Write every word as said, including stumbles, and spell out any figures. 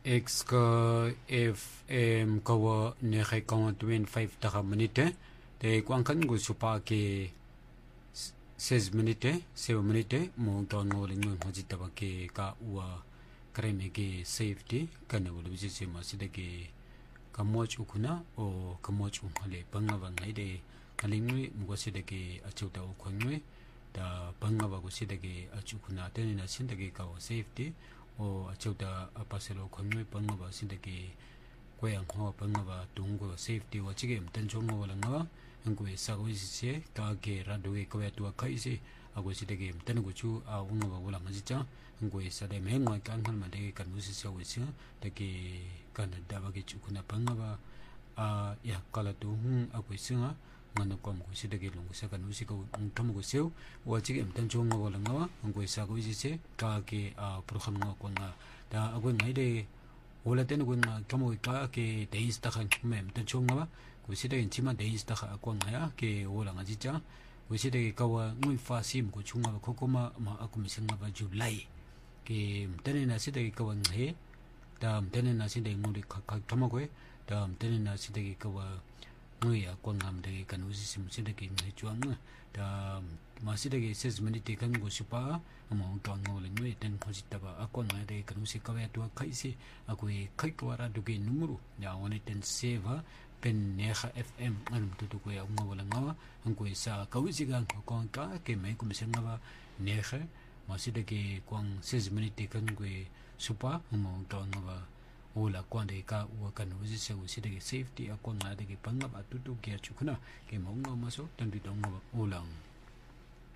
X ka F M kawa ne khay kawa twenty-five taka minute te kwang kan gu supa ke six minute seven minute mo ton ngol nyu hajita ba ke ka wa kreme ke safety kana wala bisi se ma sida ke kamoch ukuna o kamoch umhale banga ba ngai de kalingwe mo sida ke achuta o khongwe da banga ba go sida ke achukuna te na sinda ke ka safety o achuta apaselo khongwe banga ba sinda ke kwang ho banga ba tunggo safety wa chige mtan chongo wala ngawa ngwe sago isi ka ke radwe ko ya tu kai se ago sida ke mtan go chu a unga ba wala ngajicha ngwe sa de me ngwa kan han ma de kan usi sa wisi de ke kan da ba ke chukuna banga ba a ya kala tu hu ago singa ngana kom go sida ke lungu sa kan usi ko ngtam go seu wa chige mtan chongo wala ngawa ngwe sago isi se ka ke a prokham ngo ko nga da ago ngai de wala ten go nga kamo ka ke deis ta khan me mtan chongo ba 고시대 인치만 데이스다가 아ቋ나야 게 오랑아 진짜 고시대 가와 무이 파심 고 중가 코코마 마 아쿠 미생나바 줄라이 게 때네나 시대 가와 해 다음 때네나 시대 무리 각각 담아고에 다음 때네나 시대 가와 무이 아ቋ남데 간우시심 시대 게 주앙 다 마시대 세스 미니티 간 고시파 뭐 돈올이 무이 된 코시다가 아ቋ나데 간우시 가와 또 카이시 아쿠이 카이과라 두게 누므로 야 원이 된 세바 pen neha F M anum tutu ko ya unga wala ngawa angko isa kawisiga ko ka ke mai ko misenga ba neha masida ke kwang six minute kan ko supa mo to ngawa ola kwande ka wa kan usi se usi de safety akwa ngade ke panga ba tutu ke chukuna ke mo ngawa maso tan bi dong olang